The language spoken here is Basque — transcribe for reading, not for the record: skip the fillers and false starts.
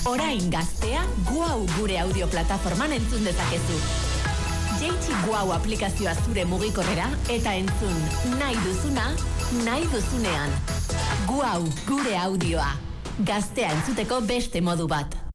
Orain gaztea Guau gure audio plataforman entzun dezakezu. Jaitsi Guau aplikazioa zure mugikorrera eta entzun nahi duzuna, nahi duzunean. Guau gure audioa. Gaztea entzuteko beste modu bat.